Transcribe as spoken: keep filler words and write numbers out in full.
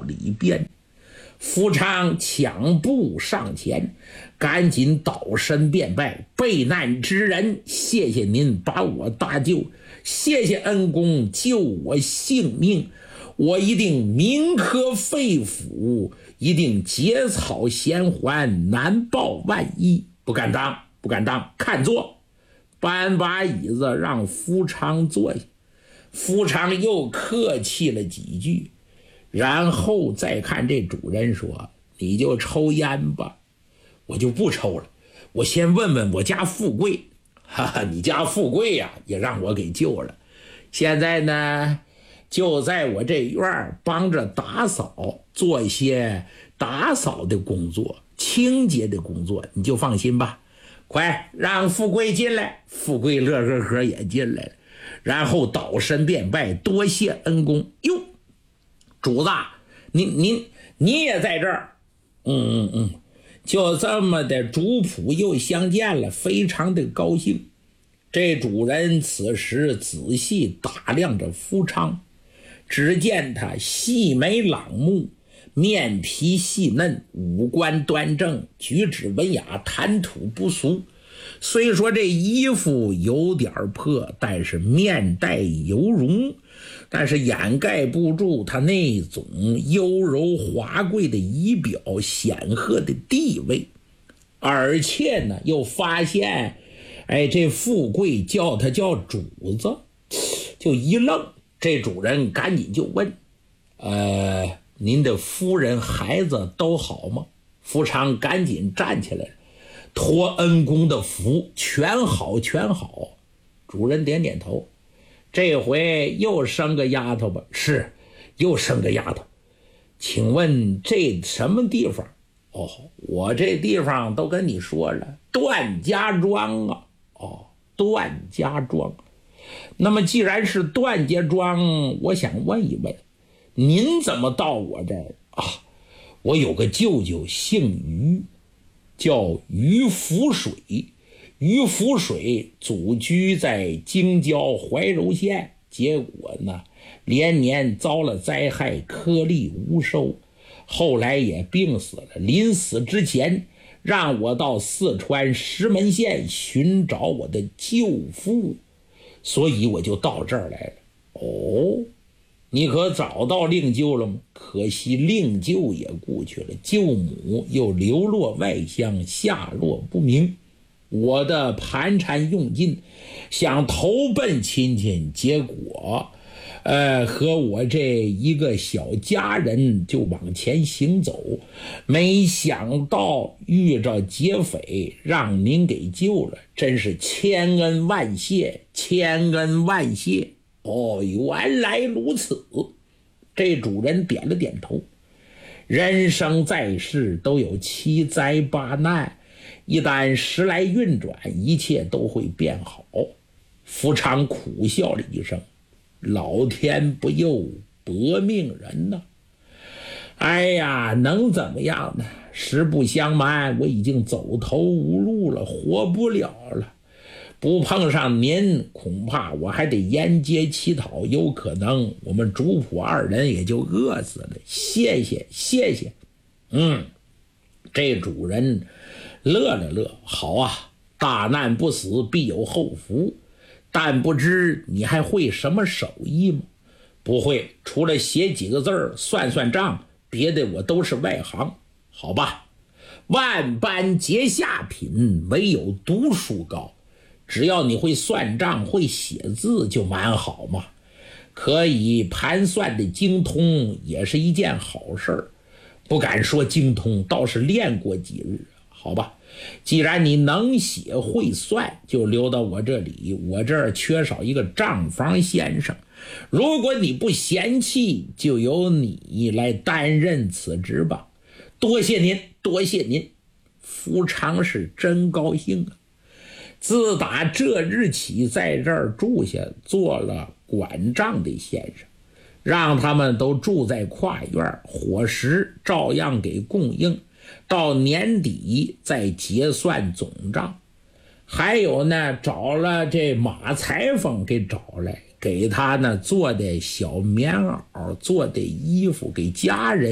里边。夫昌抢步上前，赶紧倒身便拜：备难之人，谢谢您把我搭救，谢谢恩公救我性命，我一定铭刻肺腑，一定结草衔环，难报万一。不敢当，不敢当，看坐。搬把椅子让夫昌坐下，夫昌又客气了几句，然后再看这主人说：你就抽烟吧。我就不抽了，我先问问我家富贵。哈哈，你家富贵呀、啊、也让我给救了，现在呢就在我这院帮着打扫，做一些打扫的工作，清洁的工作，你就放心吧。快让富贵进来。富贵乐呵呵也进来了，然后倒身便拜：多谢恩公。哟，主子，您您您也在这儿？嗯嗯嗯，就这么的主仆又相见了，非常的高兴。这主人此时仔细打量着夫昌，只见他细眉朗目，面皮细嫩，五官端正，举止文雅，谈吐不俗。虽说这衣服有点破，但是面带由容，但是掩盖不住他那种优柔华贵的仪表，显赫的地位。而且呢又发现哎，这富贵叫他叫主子，就一愣。这主人赶紧就问：呃您的夫人孩子都好吗？夫昌赶紧站起来了：托恩公的福，全好全好。主人点点头：这回又生个丫头吧？是，又生个丫头。请问这什么地方？哦，我这地方都跟你说了，段家庄啊。哦，段家庄。那么既然是段家庄，我想问一问，您怎么到我这儿啊？我有个舅舅姓于，叫于福水。于福水祖居在京郊怀柔县，结果呢连年遭了灾害，颗粒无收，后来也病死了。临死之前让我到四川石门县寻找我的舅父，所以我就到这儿来了。哦，你可找到令舅了吗？可惜令舅也故去了，舅母又流落外乡，下落不明。我的盘缠用尽，想投奔亲戚，结果呃，和我这一个小家人就往前行走，没想到遇着劫匪，让您给救了，真是千恩万谢，千恩万谢。哦，原来如此。这主人点了点头。人生在世都有七灾八难，一旦时来运转，一切都会变好。夫昌苦笑了一声：老天不佑薄命人呐！哎呀，能怎么样呢？实不相瞒，我已经走投无路了，活不了了。不碰上您，恐怕我还得沿街乞讨，有可能我们主仆二人也就饿死了。谢谢谢谢。嗯，这主人乐了乐：好啊，大难不死必有后福。但不知你还会什么手艺吗？不会，除了写几个字儿算算账，别的我都是外行。好吧，万般皆下品，唯有读书高。只要你会算账，会写字，就蛮好嘛。可以盘算的精通也是一件好事儿，不敢说精通，倒是练过几日。好吧，既然你能写会算，就留到我这里。我这儿缺少一个账房先生，如果你不嫌弃，就由你来担任此职吧。多谢您，多谢您。夫昌是真高兴啊！自打这日起在这儿住下，做了管账的先生，让他们都住在跨院，伙食照样给供应，到年底再结算总账。还有呢，找了这马裁缝给找来，给他呢做的小棉袄，做的衣服，给家人